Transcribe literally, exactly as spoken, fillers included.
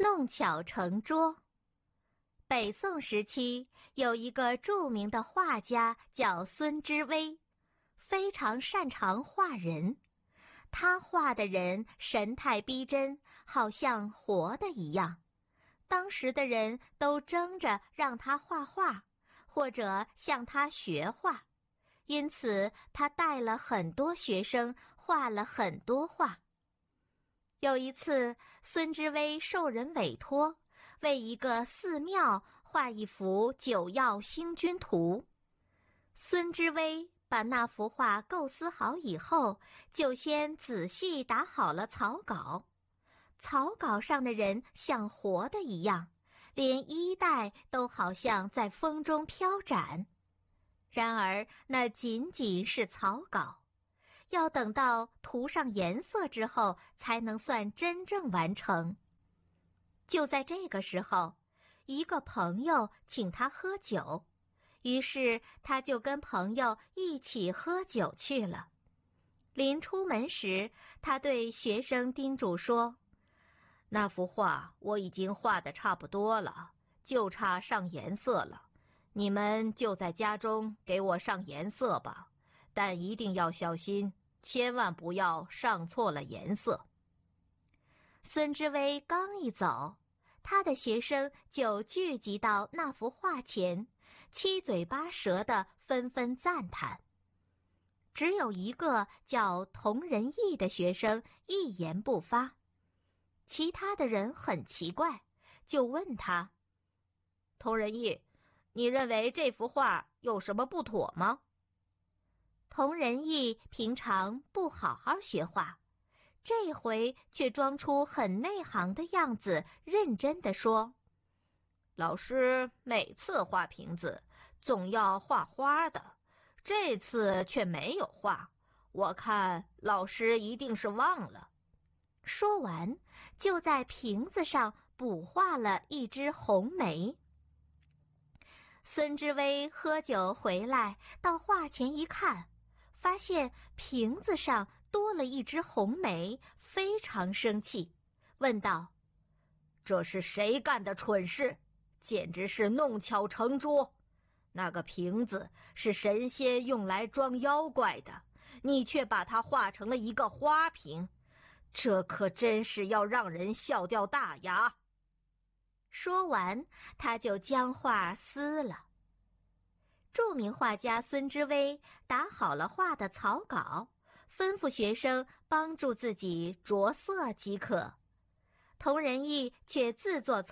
弄巧成拙。北宋时期有一个著名的画家叫孙知微，非常擅长画人。他画的人神态逼真，好像活的一样。当时的人都争着让他画画，或者向他学画，因此他带了很多学生，画了很多画。有一次，孙知微受人委托，为一个寺庙画一幅九曜星君图。孙知微把那幅画构思好以后，就先仔细打好了草稿。草稿上的人像活的一样，连衣带都好像在风中飘展。然而那仅仅是草稿，要等到涂上颜色之后，才能算真正完成。就在这个时候，一个朋友请他喝酒，于是他就跟朋友一起喝酒去了。临出门时，他对学生叮嘱说：那幅画我已经画得差不多了，就差上颜色了。你们就在家中给我上颜色吧，但一定要小心，千万不要上错了颜色。孙知微刚一走，他的学生就聚集到那幅画前，七嘴八舌地纷纷赞叹。只有一个叫童仁义的学生一言不发。其他的人很奇怪，就问他：童仁义，你认为这幅画有什么不妥吗？童仁义平常不好好学画，这回却装出很内行的样子，认真地说：老师每次画瓶子总要画花的，这次却没有画，我看老师一定是忘了。说完，就在瓶子上补画了一枝红梅。孙知微喝酒回来，到画前一看，发现瓶子上多了一枝红梅，非常生气，问道：这是谁干的蠢事？简直是弄巧成拙！那个瓶子是神仙用来装妖怪的，你却把它画成了一个花瓶，这可真是要让人笑掉大牙。说完，他就将画撕了。著名画家孙知微打好了画的草稿，吩咐学生帮助自己着色即可。童仁义却自作聪